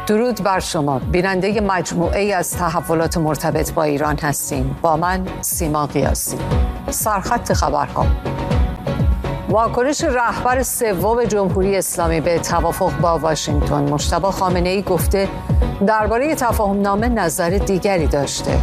درود بر شما. بیننده مجموعه از تحولات مرتبط با ایران هستیم. با من سیما قیاسی. سرخط خبرها: واکنش رهبر سوم جمهوری اسلامی به توافق با واشنگتن. مجتبی خامنه‌ای گفته درباره تفاهم‌نامه نظر دیگری داشته.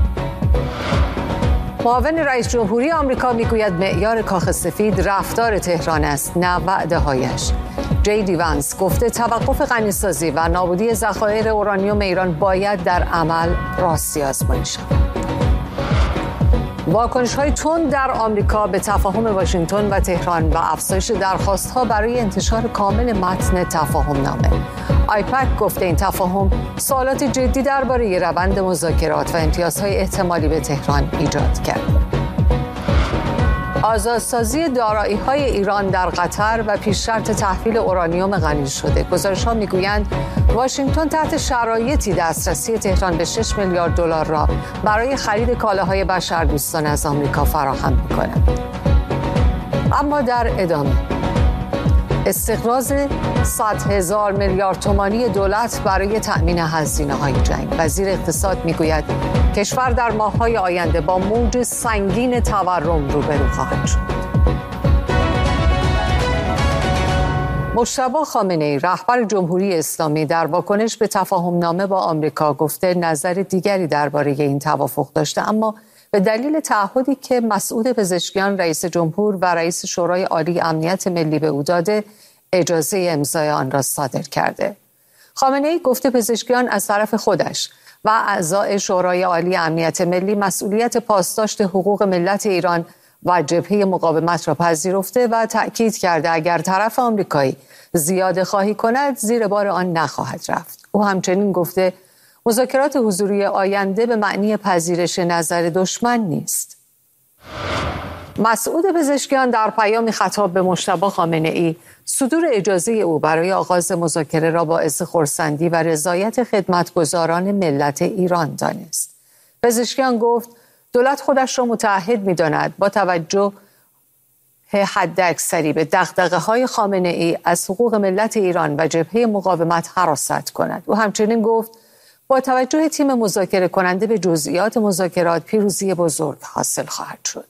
معاون رئیس جمهوری آمریکا میگوید معیار کاخ سفید رفتار تهران است، نه وعده‌هایش. جی دی وانس گفته توقف غنیسازی و نابودی ذخایر اورانیوم ایران باید در عمل راستی آزمایی شود. واکنش‌های تند در آمریکا به تفاهم واشنگتن و تهران و افزایش درخواست‌ها برای انتشار کامل متن تفاهم‌نامه. آیپک گفته این تفاهم سوالات جدی درباره روند مذاکرات و امتیازهای احتمالی به تهران ایجاد کرده. آزادسازی دارایی‌های ایران در قطر و پیشرفت تحویل اورانیوم غنی شده. گزارش‌ها می‌گویند واشنگتن تحت شرایطی دسترسی تهران به 6 میلیارد دلار را برای خرید کالاهای بشردوستانه از آمریکا فراهم می‌کند. اما در ادامه استقراض 100,000 میلیارد تومانی دولت برای تأمین هزینه‌های جنگ. وزیر اقتصاد میگوید کشور در ماه‌های آینده با موج سنگین تورم روبرو خواهد شد. مجتبی خامنه‌ای رهبر جمهوری اسلامی در واکنش به تفاهم‌نامه با آمریکا گفته نظر دیگری درباره این توافق داشته، اما به دلیل تعهدی که مسئول پزشکیان رئیس جمهور و رئیس شورای عالی امنیت ملی به او داده اجازه امضای آن را صادر کرده. خامنه‌ای گفته پزشکیان از طرف خودش و اعضای شورای عالی امنیت ملی مسئولیت پاسداشت حقوق ملت ایران و جبهه مقاومت را پذیرفته و تأکید کرده اگر طرف آمریکایی زیاده خواهی کند زیر بار آن نخواهد رفت. او همچنین گفته مذاکرات حضوری آینده به معنی پذیرش نظر دشمن نیست. مسعود پزشکیان در پیامی خطاب به مجتبی خامنه‌ای صدور اجازه او برای آغاز مذاکره را باعث خرسندی و رضایت خدمتگزاران ملت ایران دانست. پزشکیان گفت دولت خودش را متعهد می‌داند با توجه حداکثری به دغدغه‌های خامنه‌ای از حقوق ملت ایران و جبهه مقاومت حراست کند. او همچنین گفت با توجه تیم مذاکره کننده به جزئیات مذاکرات پیروزی بزرگ حاصل خواهد شد.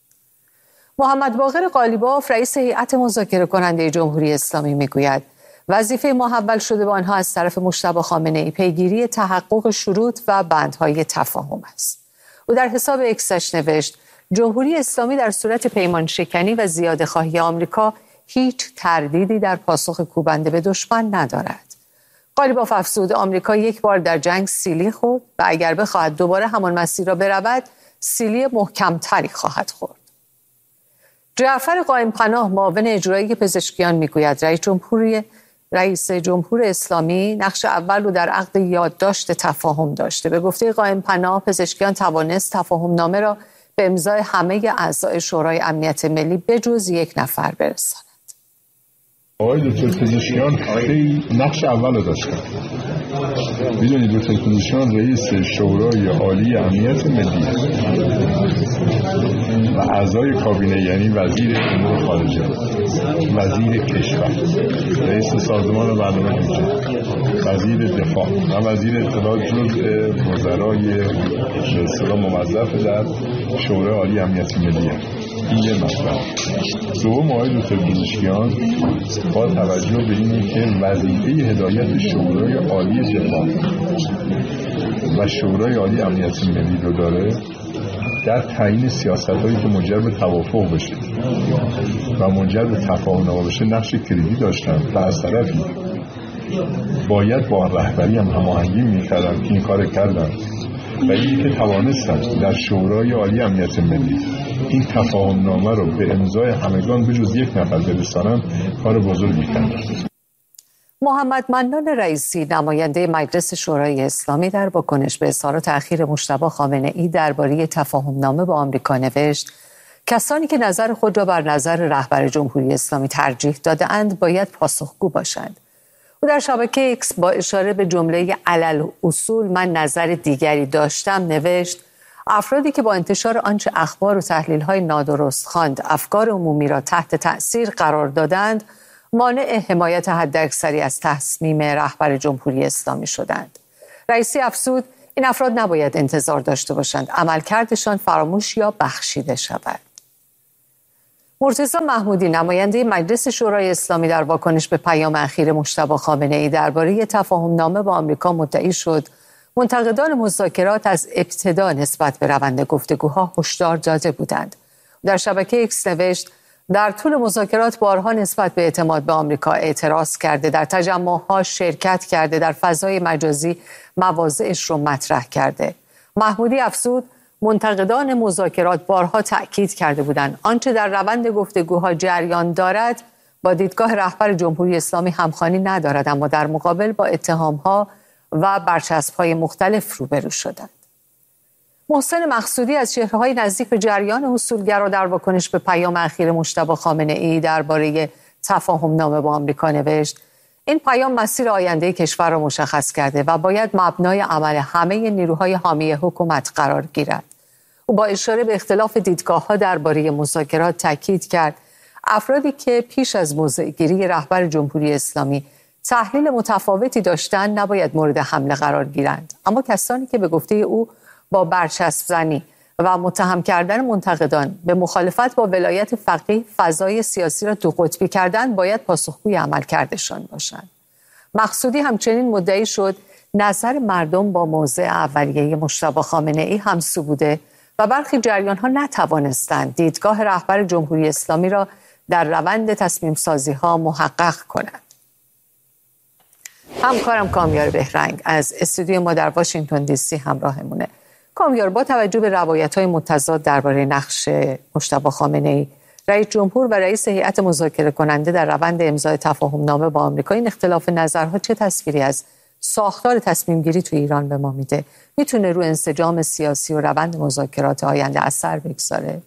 محمد باقر قالیباف رئیس هیئت مذاکره کننده جمهوری اسلامی میگوید وظیفه محول شده به آنها از طرف مجتبی خامنه‌ای پیگیری تحقق شروط و بندهای تفاهم است. او در حساب اکسش نوشت جمهوری اسلامی در صورت پیمان شکنی و زیاده خواهی آمریکا هیچ تردیدی در پاسخ کوبنده به دشمن ندارد. قالیباف افزود آمریکا یک بار در جنگ سیلی خورد و اگر بخواهد دوباره همان مسیر را برود سیلی محکمتری خواهد خورد. جعفر قائم پناه معاون اجرایی پزشکیان میگوید رئیس جمهور اسلامی نقش اول رو در عقد یادداشت تفاهم داشته. به گفته قائم پناه پزشکیان توانست تفاهم نامه را به امضای همه اعضای شورای امنیت ملی بجز یک نفر برساند. آقای دکتر پزشکیان خیلی نقش اول رو داشتن. میدونید دکتر پزشکیان رئیس شورای عالی امنیت ملی و اعضای کابینه یعنی وزیر امور خارجه، وزیر کشور، رئیس سازمان برنامه‌ریزی، وزیر دفاع و وزیر اطلاعات جزء وزرای به اصطلاح موظف در شورای عالی امنیت ملی. این یه مطلب. دوم آقای دکتر پزشکیان با توجه به اینه که وظیفه هدایت شورای عالی دفاع و شورای عالی امنیت ملی رو داره در تعیین سیاست‌هایی که منجر به توافق بشه و منجر به تفاهم بشه نقش کلیدی داشتن و از طرفی باید با رهبری هم هماهنگی می‌کردن که این کار کردن و اینی که توانستن در شورای عالی امنیت ملی این تفاهم‌نامه رو به امضای همگان بجز یک نفر برسانن کار بزرگی کردن. محمد منان رئیسی نماینده مجلس شورای اسلامی در واکنش به اظهار تأخیر مجتبی خامنه‌ای درباره تفاهم‌نامه با آمریکا نوشت کسانی که نظر خود را بر نظر رهبر جمهوری اسلامی ترجیح داده‌اند باید پاسخگو باشند. او در شبکه ایکس با اشاره به جمله علل اصول من نظر دیگری داشتم نوشت افرادی که با انتشار آنچه اخبار و تحلیل‌های نادرست خواند افکار عمومی را تحت تأثیر قرار دادند مانع حمایت حداکثری از تصمیم رهبر جمهوری اسلامی شدند. رئیسی افزود این افراد نباید انتظار داشته باشند عملکردشان فراموش یا بخشیده شود. مرتضی محمودی نماینده مجلس شورای اسلامی در واکنش به پیام اخیر مجتبی خامنه‌ای درباره تفاهم‌نامه با آمریکا مدعی شد منتقدان مذاکرات از ابتدا نسبت به روند گفتگوها هشدار داده بودند. در شبکه ایکس نوشت در طول مذاکرات بارها نسبت به اعتماد به آمریکا اعتراض کرده، در تجمع‌ها شرکت کرده، در فضای مجازی مواضعش رو مطرح کرده. محمودی افزود منتقدان مذاکرات بارها تأکید کرده بودند آنچه در روند گفتگوها جریان دارد با دیدگاه رهبر جمهوری اسلامی همخوانی ندارد، اما در مقابل با اتهام‌ها و برچسب‌های مختلف روبرو شدند. محسن مقصودی از چهره‌های نزدیک به جریان اصولگرا در واکنش به پیام اخیر مجتبی خامنه‌ای درباره تفاهم‌نامه با آمریکا نوشت این پیام مسیر آینده کشور را مشخص کرده و باید مبنای عمل همه نیروهای حامی حکومت قرار گیرد. او با اشاره به اختلاف دیدگاه‌ها درباره مذاکرات تاکید کرد افرادی که پیش از موضع‌گیری رهبر جمهوری اسلامی تحلیل متفاوتی داشتند نباید مورد حمله قرار گیرند، اما کسانی که به گفته او با برچسب زنی و متهم کردن منتقدان به مخالفت با ولایت فقیه فضای سیاسی را دو قطبی کردن باید پاسخگوی عملکردشان باشند. مقصودی همچنین مدعی شد نظر مردم با موضع اولیه مجتبی خامنه‌ای همسو بوده و برخی جریان‌ها نتوانستند دیدگاه رهبر جمهوری اسلامی را در روند تصمیم سازی‌ها محقق کنند. همکارم کامیار بهرنگ از استودیو ما در واشنگتن دی سی همراهمونه. کامیار، با توجه به روایت‌های متضاد درباره نقش مجتبی خامنه‌ای، رئیس جمهور و رئیس هیئت مذاکره کننده در روند امضای تفاهم‌نامه با آمریکا، این اختلاف نظرها چه تصویری از ساختار تصمیم گیری تو ایران به ما میده؟ میتونه رو انسجام سیاسی و روند مذاکرات آینده اثر بگذاره؟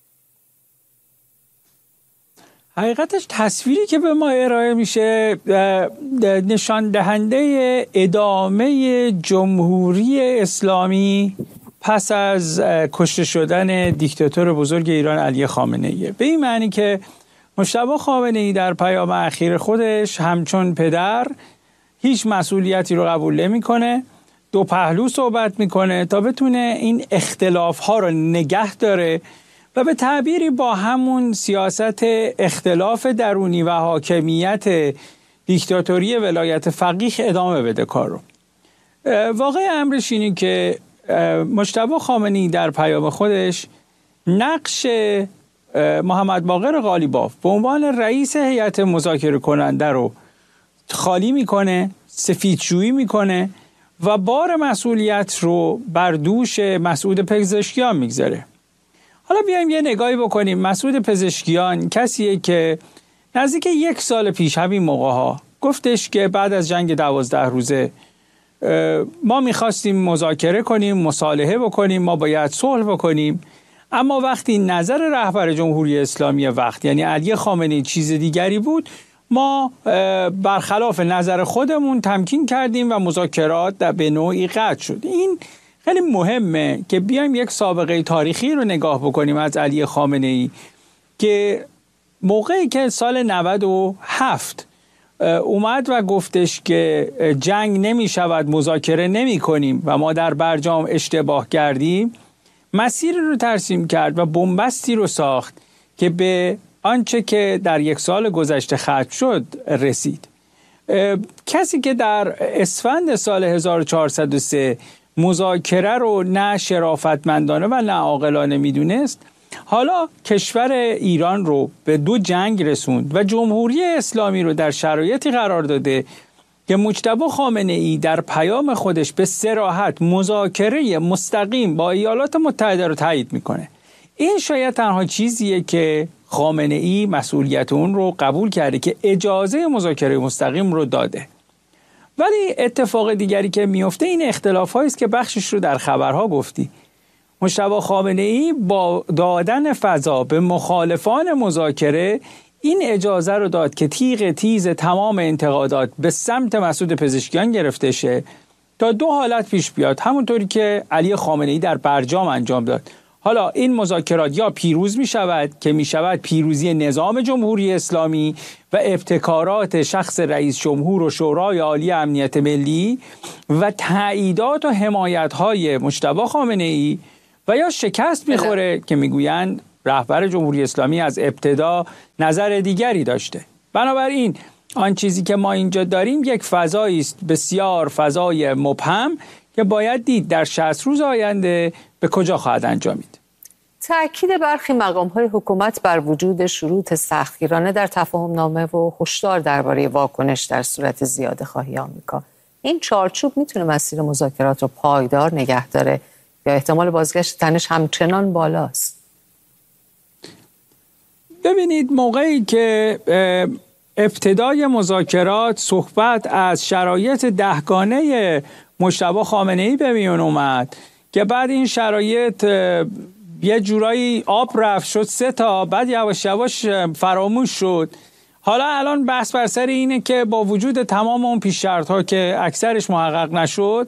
حقیقتش تصویری که به ما ارائه میشه نشان دهنده ادامه جمهوری اسلامی پس از کشته شدن دیکتاتور بزرگ ایران علی خامنه‌ای. به این معنی که مجتبی خامنه‌ای در پیام اخیر خودش همچون پدر هیچ مسئولیتی رو قبول نمی‌کنه، دو پهلو صحبت میکنه تا بتونه این اختلاف‌ها رو نگه داره و به تعبیری با همون سیاست اختلاف درونی و حاکمیت دیکتاتوری ولایت فقیه ادامه بده کار رو. واقع امرش اینه که مجتبی خامنه‌ای در پیام خودش نقش محمد باقر قالیباف به عنوان رئیس هیئت مذاکره کننده رو خالی میکنه، سفیدشویی میکنه و بار مسئولیت رو بر دوش مسعود پزشکیان میگذاره. حالا بیایم یه نگاهی بکنیم. مسعود پزشکیان کسیه که نزدیک 1 سال پیش همین موقع‌ها گفتش که بعد از جنگ 12 روزه ما میخواستیم مذاکره کنیم، مصالحه بکنیم، ما باید صلح بکنیم، اما وقتی نظر رهبر جمهوری اسلامی وقت یعنی علی خامنه‌ای چیز دیگری بود، ما برخلاف نظر خودمون تمکین کردیم و مذاکرات به نوعی قطع شد. این خیلی مهمه که بیایم یک سابقه تاریخی رو نگاه بکنیم از علی خامنه‌ای که موقعی که سال 97 اومد و گفتش که جنگ نمی شود، مذاکره نمی کنیم و ما در برجام اشتباه کردیم، مسیر رو ترسیم کرد و بنبستی رو ساخت که به آنچه که در 1 سال گذشته ختم شد رسید. کسی که در اسفند سال 1403 مذاکره رو نه شرافتمندانه و نه عاقلانه میدونست، حالا کشور ایران رو به 2 جنگ رسوند و جمهوری اسلامی رو در شرایطی قرار داده که مجتبی خامنه‌ای در پیام خودش به صراحت مذاکره مستقیم با ایالات متحده رو تایید میکنه. این شاید تنها چیزیه که خامنه‌ای مسئولیت اون رو قبول کرده که اجازه مذاکره مستقیم رو داده. ولی اتفاق دیگری که میفته این اختلاف‌هایی است که بخشش رو در خبرها گفتی. مجتبی خامنه‌ای با دادن فضا به مخالفان مذاکره این اجازه رو داد که تیغ تیز تمام انتقادات به سمت مسعود پزشکیان گرفته شه تا 2 حالت پیش بیاد، همونطوری که علی خامنه‌ای در برجام انجام داد. حالا این مذاکرات یا پیروز می شود که می شود پیروزی نظام جمهوری اسلامی و ابتکارات شخص رئیس جمهور و شورای عالی امنیت ملی و تاییدات و حمایت‌های مجتبی خامنه‌ای، و یا شکست می‌خوره که میگویند رهبر جمهوری اسلامی از ابتدا نظر دیگری داشته. بنابراین آن چیزی که ما اینجا داریم یک فضایی است، بسیار فضای مبهم که باید دید در 60 روز آینده به کجا خواهد انجامید. تأکید برخی مقام‌های حکومت بر وجود شروط سختگیرانه در تفاهم نامه و هشدار درباره واکنش در صورت زیاده‌خواهی آمریکا. این چارچوب میتونه مسیر مذاکرات رو پایدار نگه داره یا احتمال بازگشت تنش همچنان بالاست؟ ببینید، موقعی که ابتدای مذاکرات صحبت از شرایط دهگانه مجتبی خامنه‌ای به میون اومد که بعد این شرایط یه جورایی آب رفت شد 3 تا، بعد یواش یواش فراموش شد. حالا الان بحث بر سر اینه که با وجود تمام اون پیش شرط‌ها که اکثرش محقق نشد،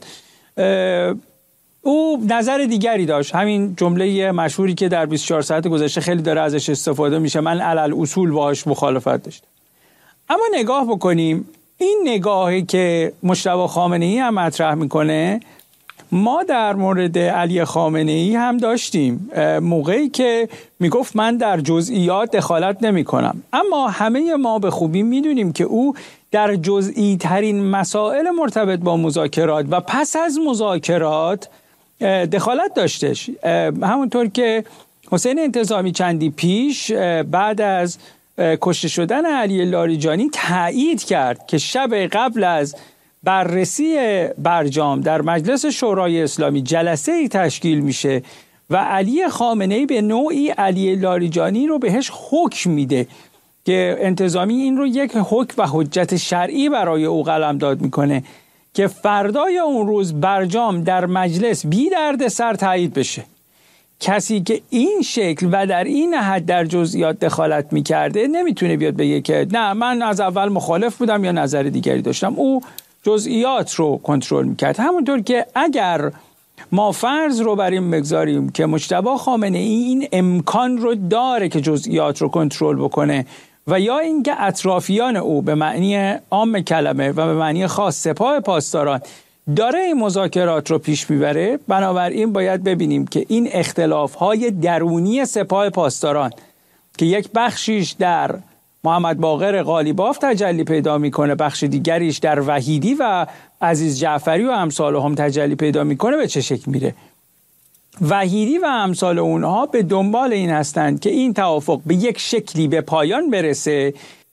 او نظر دیگری داشت. همین جمله مشهوری که در 24 ساعت گذشته خیلی داره ازش استفاده میشه، من علل اصول باهاش مخالفت داشتم. اما نگاه بکنیم، این نگاهی که مجتبی خامنه‌ای هم مطرح میکنه ما در مورد علی خامنه‌ای هم داشتیم، موقعی که میگفت من در جزئیات دخالت نمی کنم. اما همه ما به خوبی میدونیم که او در جزئی ترین مسائل مرتبط با مذاکرات و پس از مذاکرات دخالت داشتش. همونطور که حسین انتظامی چندی پیش بعد از کشته شدن علی لاریجانی تایید کرد که شب قبل از بررسی برجام در مجلس شورای اسلامی جلسه‌ای تشکیل میشه و علی خامنه‌ای به نوعی علی لاریجانی رو بهش حکم میده که انتظامی این رو یک حکم و حجت شرعی برای او قلمداد میکنه که فردای اون روز برجام در مجلس بی درد سر تایید بشه. کسی که این شکل و در این حد در جزئیات دخالت میکرده نمیتونه بیاد بگه که نه من از اول مخالف بودم یا نظر دیگری داشتم. او جزئیات رو کنترل میکرد. همونطور که اگر ما فرض رو بر این بگذاریم که مجتبی خامنه‌ای این امکان رو داره که جزئیات رو کنترل بکنه و یا اینکه اطرافیان او به معنی عام کلمه و به معنی خاص سپاه پاسداران داره این مذاکرات رو پیش میبره، بنابراین باید ببینیم که این اختلاف‌های درونی سپاه پاسداران که یک بخشیش در محمد باقر قالیباف تجلی پیدا میکنه، بخش دیگریش در وحیدی و عزیز جعفری و امثال هم تجلی پیدا میکنه، به چه شکل میره؟ وحیدی و امثال اونها به دنبال این هستند که این توافق به یک شکلی به پایان برسه،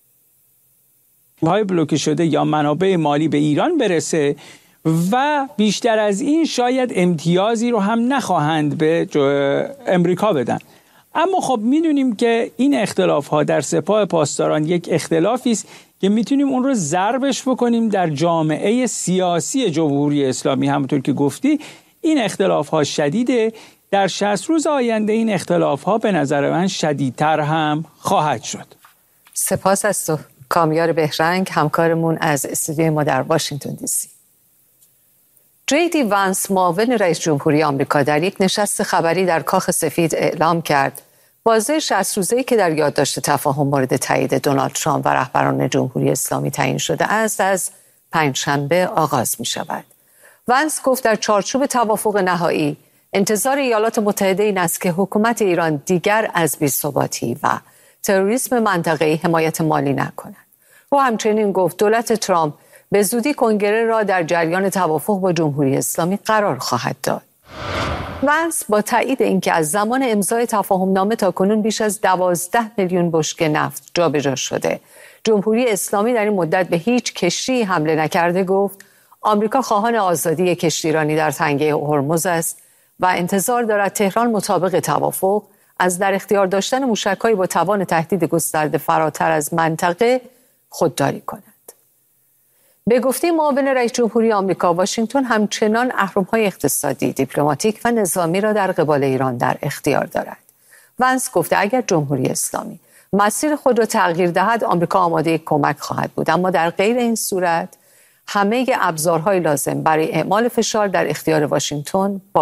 های بلوکه شده یا منابع مالی به ایران برسه و بیشتر از این شاید امتیازی رو هم نخواهند به امریکا بدن. اما خب میدونیم که این اختلاف ها در سپاه پاسداران یک اختلافی است که میتونیم اون رو ضربش بکنیم در جامعه سیاسی جمهوری اسلامی. همونطور که گفتی این اختلاف ها شدیده. در 60 روز آینده این اختلاف ها به نظر من شدیدتر هم خواهد شد. سپاس از تو کامیار بهرنگ، همکارمون از استودیوی ما در واشنگتن دی سی. جی.دی وانس، معاون رئیس جمهوری آمریکا، در یک نشست خبری در کاخ سفید اعلام کرد بازه 60 روزه‌ای که در یادداشت تفاهم مورد تایید دونالد ترامپ و رهبران جمهوری اسلامی تعیین شده است از پنجشنبه آغاز می شود. وانس گفت در چارچوب توافق نهایی انتظار ایالات متحده این است که حکومت ایران دیگر از بی‌ثباتی و تروریسم منطقه‌ای حمایت مالی نکند. او همچنین گفت دولت ترامپ به زودی کنگره را در جریان توافق با جمهوری اسلامی قرار خواهد داد. وانس با تایید اینکه از زمان امضای تفاهم نامه تا کنون بیش از 12 میلیون بشکه نفت جابجا شده، جمهوری اسلامی در این مدت به هیچ کشتی حمله نکرده، گفت آمریکا خواهان آزادی کشتیرانی در تنگه هرمز است و انتظار دارد تهران مطابق توافق از در اختیار داشتن موشک‌های با توان تهدید گسترده فراتر از منطقه خودداری کند. به گفته معاون رئیس جمهوری آمریکا، واشنگتن همچنان اهرم‌های اقتصادی، دیپلماتیک و نظامی را در قبال ایران در اختیار دارد. وانس گفته اگر جمهوری اسلامی مسیر خود را تغییر دهد، آمریکا آماده کمک خواهد بود، اما در غیر این صورت همه ابزارهای لازم برای اعمال فشار در اختیار واشنگتن